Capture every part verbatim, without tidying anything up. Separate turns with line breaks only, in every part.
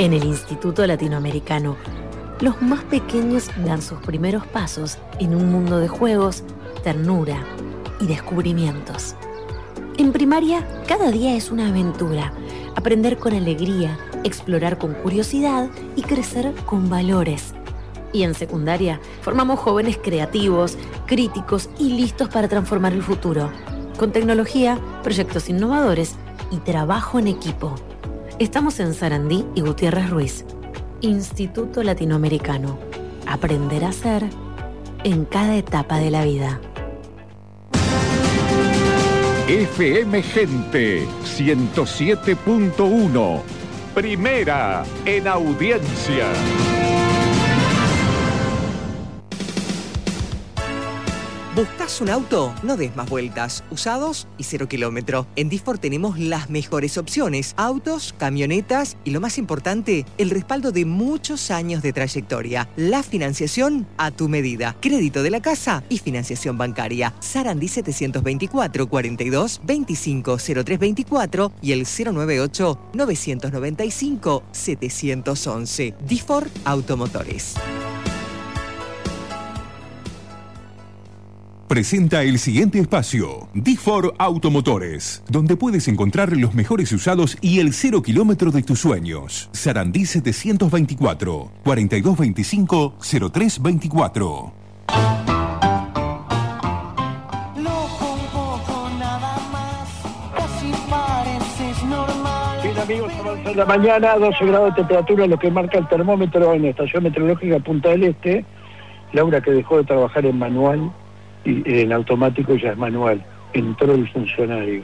En el Instituto Latinoamericano, los más pequeños dan sus primeros pasos en un mundo de juegos, ternura y descubrimientos. En primaria, cada día es una aventura. Aprender con alegría, explorar con curiosidad y crecer con valores. Y en secundaria, formamos jóvenes creativos, críticos y listos para transformar el futuro. Con tecnología, proyectos innovadores y trabajo en equipo. Estamos en Sarandí y Gutiérrez Ruiz. Instituto Latinoamericano. Aprender a ser en cada etapa de la vida.
F M Gente ciento siete punto uno. Primera en audiencia.
¿Buscas un auto? No des más vueltas. Usados y cero kilómetro. En Difor tenemos las mejores opciones. Autos, camionetas y lo más importante, el respaldo de muchos años de trayectoria. La financiación a tu medida. Crédito de la casa y financiación bancaria. Sarandí setecientos veinticuatro, cuarenta y dos, veinticinco, cero tres veinticuatro y el cero noventa y ocho, novecientos noventa y cinco, setecientos once. Difor Automotores.
Presenta el siguiente espacio, Difor Automotores, donde puedes encontrar los mejores usados y el cero kilómetro de tus sueños. Sarandí setecientos veinticuatro, cuarenta y dos veinticinco, cero tres veinticuatro.
Bien amigos, avanza en la mañana, doce grados de temperatura, lo que marca el termómetro en la estación meteorológica Punta del Este. Laura, que dejó de trabajar en manual, y en automático ya es manual. Entró el funcionario.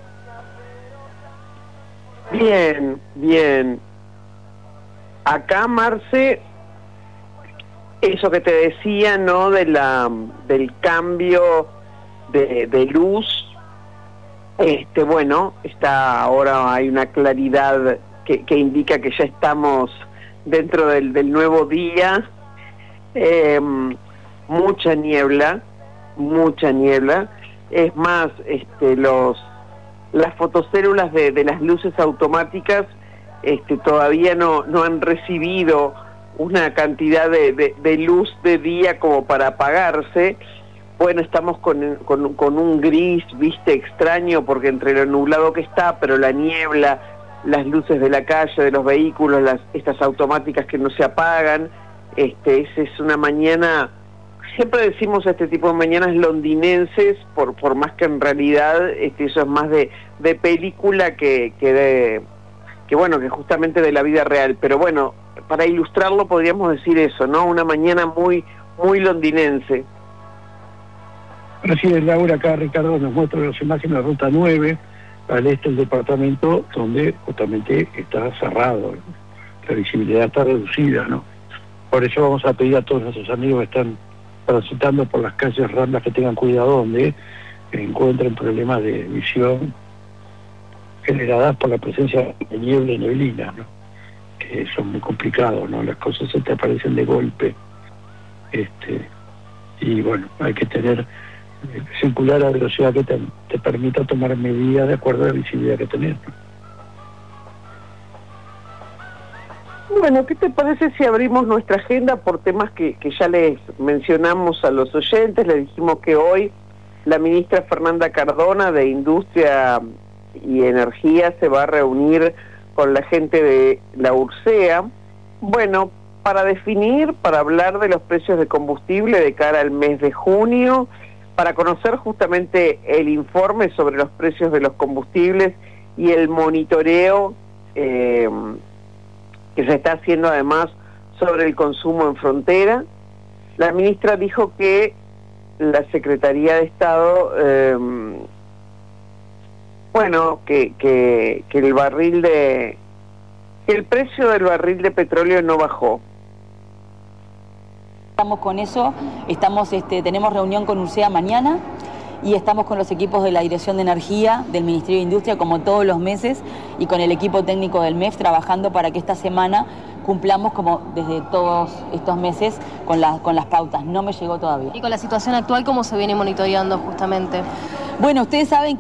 Bien, bien. Acá, Marce, eso que te decía, ¿no? De la, del cambio de, de luz, este, bueno, está ahora hay una claridad que, que indica que ya estamos dentro del, del nuevo día. Eh, mucha niebla. mucha niebla, es más, este, los las fotocélulas de, de las luces automáticas este, todavía no, no han recibido una cantidad de, de, de luz de día como para apagarse. Bueno, estamos con, con, con un gris, viste, extraño, porque entre lo nublado que está, pero la niebla, las luces de la calle, de los vehículos, las, estas automáticas que no se apagan, este, es, es una mañana. Siempre decimos este tipo de mañanas londinenses, por por más que en realidad este, eso es más de, de película que, que de que bueno, que justamente de la vida real. Pero bueno, para ilustrarlo podríamos decir eso, ¿no? Una mañana muy, muy londinense.
Así es, Laura, acá Ricardo nos muestra las imágenes de Ruta nueve, al este del departamento, donde justamente está cerrado, la visibilidad está reducida, ¿no? Por eso vamos a pedir a todos nuestros amigos que están transitando por las calles randas que tengan cuidado donde encuentren problemas de visión generadas por la presencia de niebla y neblina, ¿no? Que son muy complicados, ¿no? Las cosas se te aparecen de golpe, este y bueno, hay que tener eh, circular a velocidad que te, te permita tomar medidas de acuerdo a la visibilidad que tenés, ¿no?
Bueno, ¿qué te parece si abrimos nuestra agenda por temas que, que ya les mencionamos a los oyentes? Les dijimos que hoy la ministra Fernanda Cardona de Industria y Energía se va a reunir con la gente de la URSEA. Bueno, para definir, para hablar de los precios de combustible de cara al mes de junio, para conocer justamente el informe sobre los precios de los combustibles y el monitoreo eh, que se está haciendo además sobre el consumo en frontera. La ministra dijo que la Secretaría de Estado, eh, bueno, que, que, que el barril de, que el precio del barril de petróleo no bajó.
Estamos con eso, estamos, este, tenemos reunión con URSEA mañana y estamos con los equipos de la Dirección de Energía, del Ministerio de Industria, como todos los meses, y con el equipo técnico del M E F, trabajando para que esta semana cumplamos, como desde todos estos meses, con, la, con las pautas. No me llegó todavía.
Y con la situación actual, ¿cómo se viene monitoreando justamente?
Bueno, ustedes saben